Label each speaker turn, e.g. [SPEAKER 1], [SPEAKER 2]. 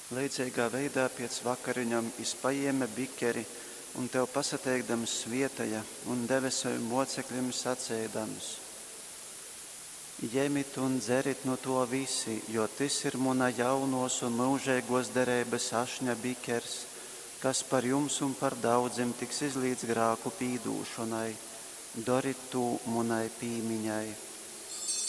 [SPEAKER 1] Līdzīgā veidā pēc vakariņam izpaieme bikeri un tev pasateikdams svietaja un deve saviem mocekļiem sacēdams. Ņemit un dzerit no to visi, jo tas ir muna jaunos un mūžēgos derības ašņa bikers, kas par jums un par daudziem tiks izlīdz grāku pīdūšanai. Darit to munai pīmiņai.